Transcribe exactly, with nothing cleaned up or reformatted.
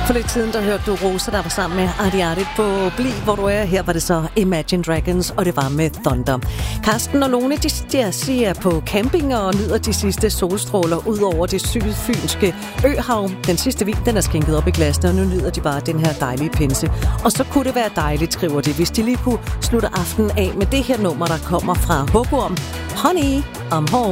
For lidt tiden, der hørte du Rosa, der var sammen med Arti Arti på Bli, hvor du er. Her var det så Imagine Dragons, og det var med Thunder. Karsten og Lone, de, de siger på camping og nyder de sidste solstråler ud over det sydfynske øhav. Den sidste vin, den er skænket op i glasene, og nu nyder de bare den her dejlige pinse. Og så kunne det være dejligt, skriver de, hvis de lige kunne slutte aftenen af med det her nummer, der kommer fra Hugorm. Honey, I'm home.